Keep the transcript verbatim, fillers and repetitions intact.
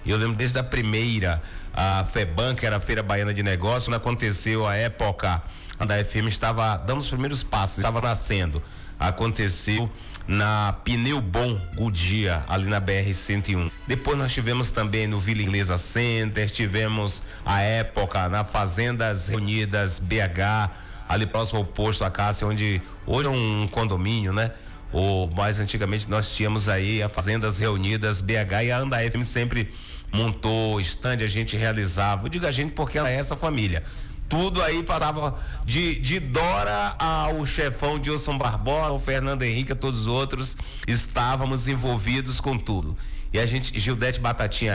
Eu lembro desde a primeira, a FEBAN, que era a Feira Baiana de Negócios, quando aconteceu a época, a F M estava dando os primeiros passos, estava nascendo. Aconteceu na Pneu Bom Goodyear, ali na B R cento e um. Depois nós tivemos também no Vila Inglesa Center, tivemos a época na Fazendas Reunidas B H, ali próximo ao posto Acácia, onde hoje é um condomínio, né? Ou mais antigamente nós tínhamos aí a Fazendas Reunidas B H, e a Anda F M sempre montou stand, a gente realizava. Eu digo a gente porque ela é essa família. Tudo aí passava de, de Dora ao chefão Dilson Barbosa, o Fernando Henrique, a todos os outros, estávamos envolvidos com tudo. E a gente, Gildete Batatinha